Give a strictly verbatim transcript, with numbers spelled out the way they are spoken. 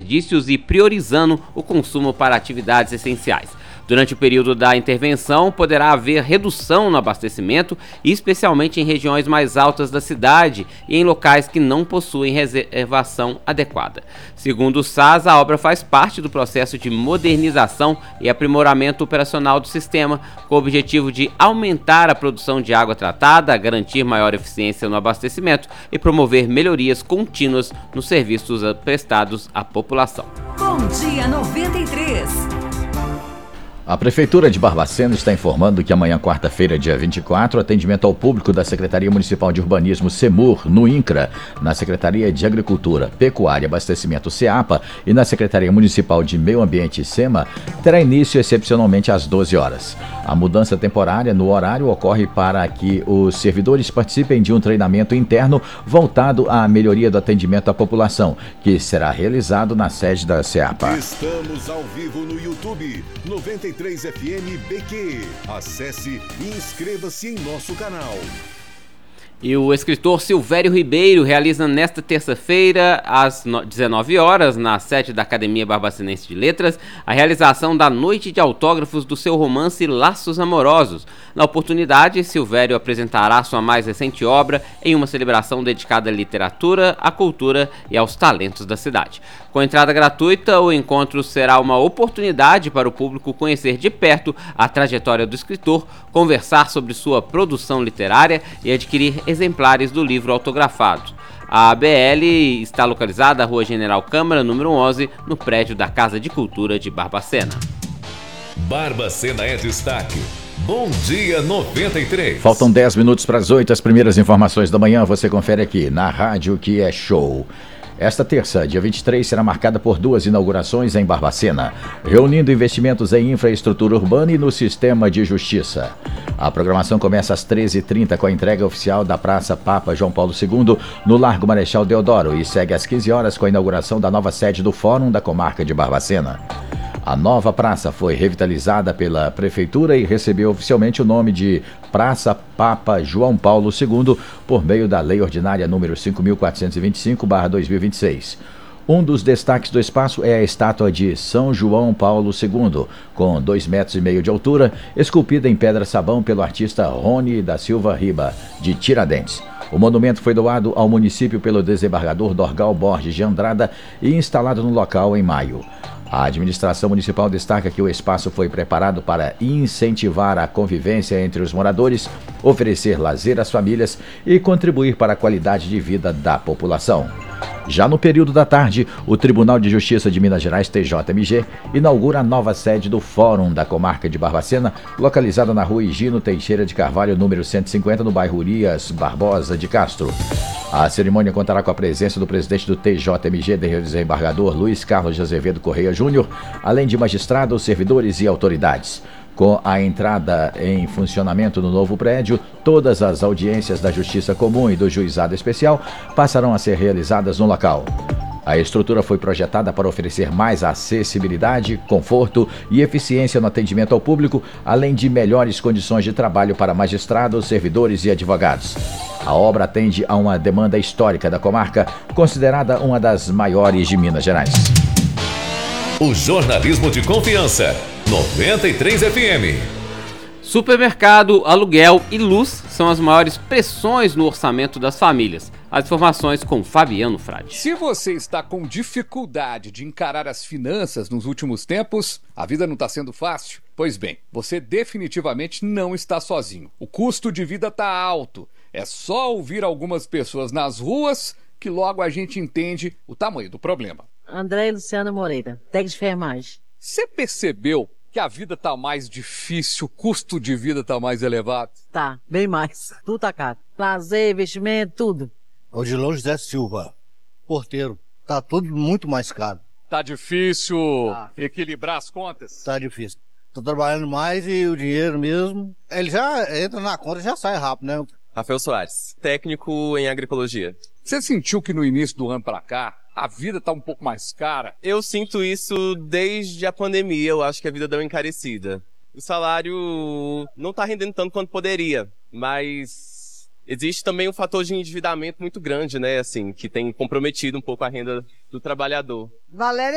desperdícios e priorizando o consumo para atividades essenciais. Durante o período da intervenção, poderá haver redução no abastecimento, especialmente em regiões mais altas da cidade e em locais que não possuem reservação adequada. Segundo o S A S, a obra faz parte do processo de modernização e aprimoramento operacional do sistema, com o objetivo de aumentar a produção de água tratada, garantir maior eficiência no abastecimento e promover melhorias contínuas nos serviços prestados à população. Bom dia noventa e três. A Prefeitura de Barbacena está informando que amanhã, quarta-feira, dia vinte e quatro, atendimento ao público da Secretaria Municipal de Urbanismo, SEMUR, no INCRA, na Secretaria de Agricultura, Pecuária e Abastecimento, SEAPA, e na Secretaria Municipal de Meio Ambiente, SEMA, terá início excepcionalmente às doze horas. A mudança temporária no horário ocorre para que os servidores participem de um treinamento interno voltado à melhoria do atendimento à população, que será realizado na sede da SEAPA. Estamos ao vivo no YouTube, noventa e três F M B Q. Acesse e inscreva-se em nosso canal. E o escritor Silvério Ribeiro realiza nesta terça-feira, às dezenove horas, na sede da Academia Barbacenense de Letras, a realização da Noite de Autógrafos do seu romance Laços Amorosos. Na oportunidade, Silvério apresentará sua mais recente obra em uma celebração dedicada à literatura, à cultura e aos talentos da cidade. Com entrada gratuita, o encontro será uma oportunidade para o público conhecer de perto a trajetória do escritor, conversar sobre sua produção literária e adquirir exemplares do livro autografado. A A B L está localizada na Rua General Câmara, número onze, no prédio da Casa de Cultura de Barbacena. Barbacena é destaque. Bom dia noventa e três. Faltam dez minutos para as oito. As primeiras informações da manhã você confere aqui na Rádio Que É Show. Esta terça, dia vinte e três, será marcada por duas inaugurações em Barbacena, reunindo investimentos em infraestrutura urbana e no sistema de justiça. A programação começa às treze e trinta com a entrega oficial da Praça Papa João Paulo segundo, no Largo Marechal Deodoro, e segue às quinze horas com a inauguração da nova sede do Fórum da Comarca de Barbacena. A nova praça foi revitalizada pela Prefeitura e recebeu oficialmente o nome de Praça Papa João Paulo segundo por meio da Lei Ordinária número cinco mil quatrocentos e vinte e cinco barra dois mil e vinte e seis. Um dos destaques do espaço é a estátua de São João Paulo segundo, com dois metros e meio de altura, esculpida em pedra-sabão pelo artista Rony da Silva Riba, de Tiradentes. O monumento foi doado ao município pelo desembargador Dorgal Borges de Andrada e instalado no local em maio. A administração municipal destaca que o espaço foi preparado para incentivar a convivência entre os moradores, oferecer lazer às famílias e contribuir para a qualidade de vida da população. Já no período da tarde, o Tribunal de Justiça de Minas Gerais, T J M G, inaugura a nova sede do Fórum da Comarca de Barbacena, localizada na Rua Higino Teixeira de Carvalho, número cento e cinquenta, no bairro Urias Barbosa de Castro. A cerimônia contará com a presença do presidente do T J M G, desembargador Luiz Carlos de Azevedo Correia Júnior, além de magistrados, servidores e autoridades. Com a entrada em funcionamento no novo prédio, todas as audiências da Justiça Comum e do Juizado Especial passarão a ser realizadas no local. A estrutura foi projetada para oferecer mais acessibilidade, conforto e eficiência no atendimento ao público, além de melhores condições de trabalho para magistrados, servidores e advogados. A obra atende a uma demanda histórica da comarca, considerada uma das maiores de Minas Gerais. O jornalismo de confiança. noventa e três F M. Supermercado, aluguel e luz são as maiores pressões no orçamento das famílias. As informações com Fabiano Frade. Se você está com dificuldade de encarar as finanças nos últimos tempos, a vida não está sendo fácil? Pois bem, você definitivamente não está sozinho. O custo de vida está alto. É só ouvir algumas pessoas nas ruas que logo a gente entende o tamanho do problema. André e Luciana Moreira, técnico de enfermagem. Você percebeu que a vida tá mais difícil, o custo de vida tá mais elevado? Tá, bem mais. Tudo tá caro. Lazer, investimento, tudo. Odilon José Silva, porteiro. Tá tudo muito mais caro. Tá difícil tá. Equilibrar as contas? Tá difícil. Tô trabalhando mais e o dinheiro mesmo, ele já entra na conta e já sai rápido, né? Rafael Soares, técnico em agroecologia. Você sentiu que no início do ano pra cá, a vida tá um pouco mais cara? Eu sinto isso desde a pandemia, eu acho que a vida deu uma encarecida. O salário não tá rendendo tanto quanto poderia, mas existe também um fator de endividamento muito grande, né, assim, que tem comprometido um pouco a renda do trabalhador. Valéria